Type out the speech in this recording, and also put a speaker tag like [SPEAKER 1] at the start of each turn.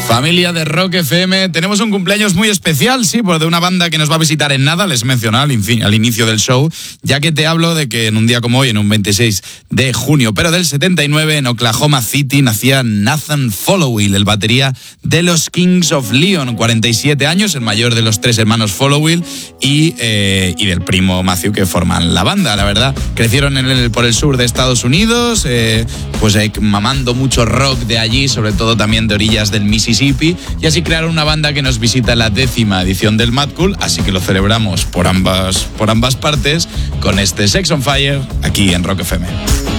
[SPEAKER 1] Familia de Rock FM, tenemos un cumpleaños muy especial, sí, pues de una banda que nos va a visitar en nada, les he mencionado al inicio del show, ya que te hablo de que en un día como hoy, en un 26 de junio, pero del 79, en Oklahoma City, nacía Nathan Followill, el batería de los Kings of Leon, 47 años, el mayor de los tres hermanos Followill y del primo Matthew, que forman la banda, la verdad. Crecieron por el sur de Estados Unidos, mamando mucho rock de allí, sobre todo también de orillas del Mississippi, y así crearon una banda que nos visita en la 10ª edición del Mad Cool, así que lo celebramos por ambas partes con este Sex on Fire aquí en Rock FM.